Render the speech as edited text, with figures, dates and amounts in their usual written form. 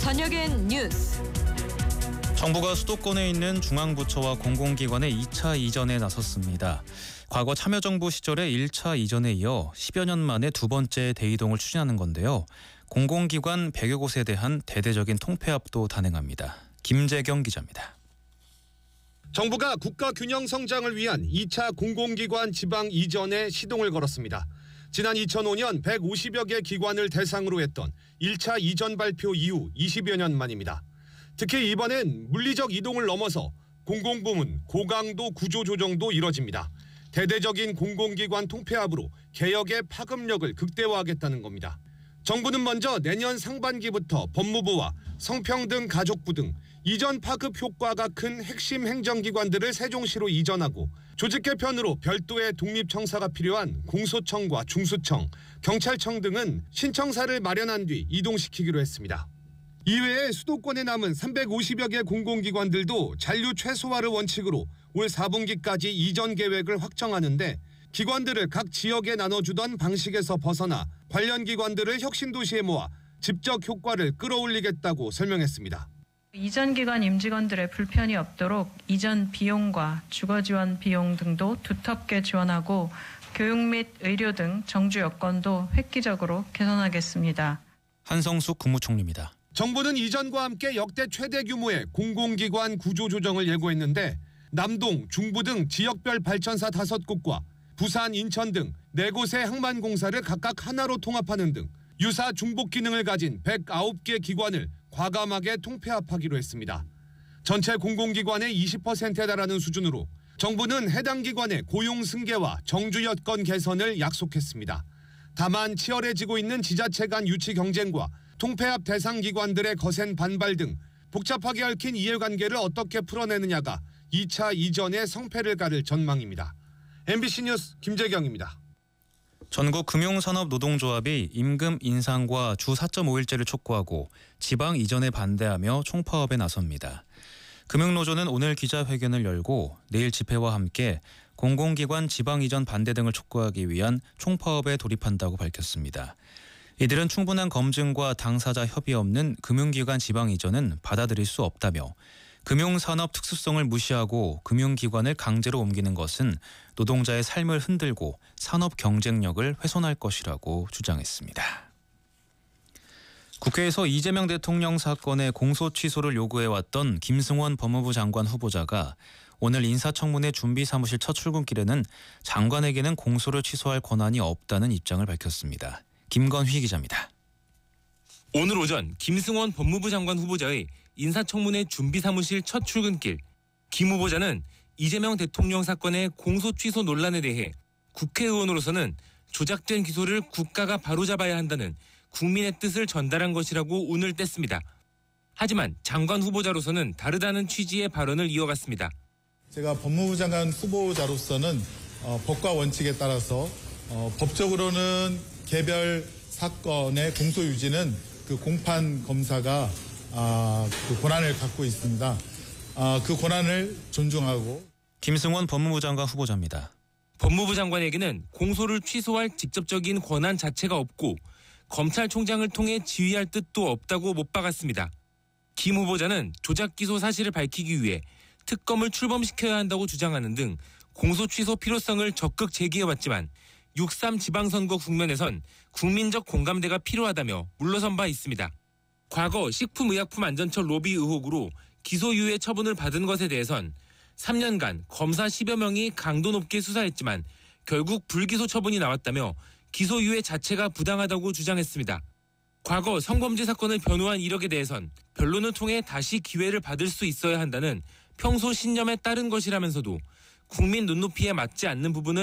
저녁엔 뉴스. 정부가 수도권에 있는 중앙부처와 공공기관의 2차 이전에 나섰습니다. 과거 참여정부 시절의 1차 이전에 이어 10여 년 만에 두 번째 대이동을 추진하는 건데요. 공공기관 100여 곳에 대한 대대적인 통폐합도 단행합니다. 김재경 기자입니다. 정부가 국가 균형 성장을 위한 2차 공공기관 지방 이전에 시동을 걸었습니다. 지난 2005년 150여 개 기관을 대상으로 했던 1차 이전 발표 이후 20여 년 만입니다. 특히 이번엔 물리적 이동을 넘어서 공공부문, 고강도 구조조정도 이뤄집니다. 대대적인 공공기관 통폐합으로 개혁의 파급력을 극대화하겠다는 겁니다. 정부는 먼저 내년 상반기부터 법무부와 성평등 가족부 등 이전 파급 효과가 큰 핵심 행정기관들을 세종시로 이전하고 조직 개편으로 별도의 독립청사가 필요한 공소청과 중수청, 경찰청 등은 신청사를 마련한 뒤 이동시키기로 했습니다. 이외에 수도권에 남은 350여 개 공공기관들도 잔류 최소화를 원칙으로 올 4분기까지 이전 계획을 확정하는데 기관들을 각 지역에 나눠주던 방식에서 벗어나 관련 기관들을 혁신도시에 모아 집적 효과를 끌어올리겠다고 설명했습니다. 이전 기관 임직원들의 불편이 없도록 이전 비용과 주거 지원 비용 등도 두텁게 지원하고 교육 및 의료 등 정주 여건도 획기적으로 개선하겠습니다. 한성숙 국무총리입니다. 정부는 이전과 함께 역대 최대 규모의 공공기관 구조조정을 예고했는데 남동, 중부 등 지역별 발전사 5곳과 부산, 인천 등 4곳의 항만공사를 각각 하나로 통합하는 등 유사 중복 기능을 가진 109개 기관을 과감하게 통폐합하기로 했습니다. 전체 공공기관의 20%에 달하는 수준으로 정부는 해당 기관의 고용 승계와 정주 여건 개선을 약속했습니다. 다만 치열해지고 있는 지자체 간 유치 경쟁과 통폐합 대상 기관들의 거센 반발 등 복잡하게 얽힌 이해관계를 어떻게 풀어내느냐가 2차 이전의 성패를 가를 전망입니다. MBC 뉴스 김재경입니다. 전국 금융산업노동조합이 임금 인상과 주 4.5일제를 촉구하고 지방 이전에 반대하며 총파업에 나섭니다. 금융노조는 오늘 기자회견을 열고 내일 집회와 함께 공공기관 지방 이전 반대 등을 촉구하기 위한 총파업에 돌입한다고 밝혔습니다. 이들은 충분한 검증과 당사자 협의 없는 금융기관 지방 이전은 받아들일 수 없다며 금융산업 특수성을 무시하고 금융기관을 강제로 옮기는 것은 노동자의 삶을 흔들고 산업 경쟁력을 훼손할 것이라고 주장했습니다. 국회에서 이재명 대통령 사건의 공소 취소를 요구해왔던 김승원 법무부 장관 후보자가 오늘 인사청문회 준비사무실 첫 출근길에는 장관에게는 공소를 취소할 권한이 없다는 입장을 밝혔습니다. 김건휘 기자입니다. 오늘 오전 김승원 법무부 장관 후보자의 인사청문회 준비사무실 첫 출근길, 김 후보자는 이재명 대통령 사건의 공소 취소 논란에 대해 국회의원으로서는 조작된 기소를 국가가 바로잡아야 한다는 국민의 뜻을 전달한 것이라고 운을 뗐습니다. 하지만 장관 후보자로서는 다르다는 취지의 발언을 이어갔습니다. 제가 법무부 장관 후보자로서는 법과 원칙에 따라서 법적으로는 개별 사건의 공소 유지는 그 공판 검사가 그 권한을 갖고 있습니다. 그 권한을 존중하고. 김승원 법무부 장관 후보자입니다. 법무부 장관에게는 공소를 취소할 직접적인 권한 자체가 없고 검찰총장을 통해 지휘할 뜻도 없다고 못 박았습니다. 김 후보자는 조작 기소 사실을 밝히기 위해 특검을 출범시켜야 한다고 주장하는 등 공소 취소 필요성을 적극 제기해왔지만 6.3 지방선거 국면에선 국민적 공감대가 필요하다며 물러선 바 있습니다. 과거 식품의약품안전처 로비 의혹으로 기소유예 처분을 받은 것에 대해선 3년간 검사 10여 명이 강도 높게 수사했지만 결국 불기소 처분이 나왔다며 기소유예 자체가 부당하다고 주장했습니다. 과거 성범죄 사건을 변호한 이력에 대해선 변론을 통해 다시 기회를 받을 수 있어야 한다는 평소 신념에 따른 것이라면서도 국민 눈높이에 맞지 않는 부분은